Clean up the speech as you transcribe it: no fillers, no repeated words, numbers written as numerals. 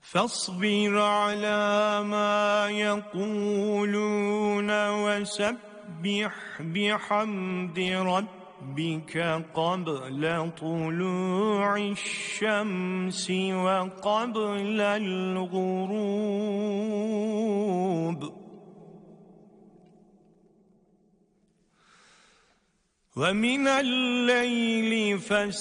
فاصبر على ما يقولون وسبح بحمد ربك قبل طلوع الشمس وقبل الغروب، ومن الليل